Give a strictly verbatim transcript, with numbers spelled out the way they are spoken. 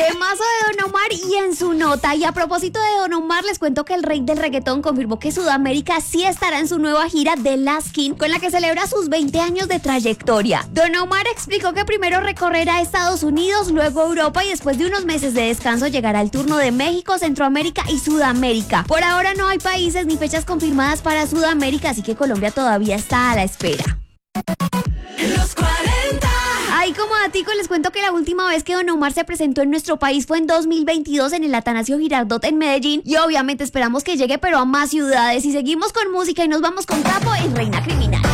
Temazo de Don Omar y en su nota. Y a propósito de Don Omar, les cuento que el rey del reggaetón confirmó que Sudamérica sí estará en su nueva gira The Last King, con la que celebra sus veinte años de trayectoria. Don Omar explicó que primero recorrerá Estados Unidos, luego Europa y después de unos meses de descanso llegará el turno de México, Centroamérica y Sudamérica. Por ahora no hay países ni fechas confirmadas para Sudamérica, así que Colombia todavía está a la espera. Los cuarenta. Ahí como datico les cuento que la última vez que Don Omar se presentó en nuestro país fue en dos mil veintidós en el Atanasio Girardot en Medellín y obviamente esperamos que llegue pero a más ciudades. Y seguimos con música y nos vamos con Capo en Reina Criminal.